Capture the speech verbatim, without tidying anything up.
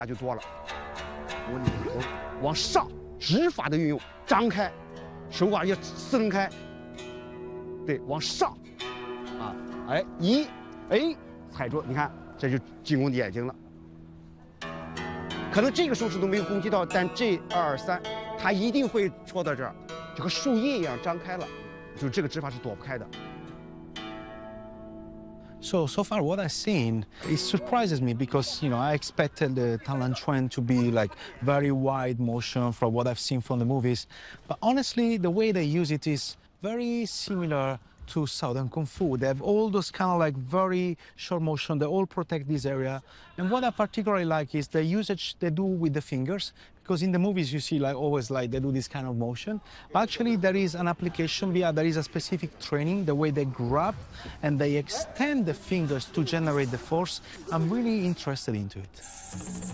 那就多了。我我往上指法的运用，张开，手腕要撕楞开，对，往上，啊，哎一，哎踩住，你看这就进攻眼睛了。可能这个手指都没有攻击到，但这二三，它一定会戳到这儿，就和树叶一样张开了，就这个指法是躲不开的。 So, so far what I've seen, it surprises me because, you know, I expected the Talan Chuan to be like very wide motion from what I've seen from the movies. But honestly, the way they use it is very similar to Southern Kung Fu. They have all those kind of like very short motion. They all protect this area. And what I particularly like is the usage they do with the fingers. Because in the movies you see like always like they do this kind of motion. But actually there is an application via, there is a specific training, the way they grab and they extend the fingers to generate the force. I'm really interested into it.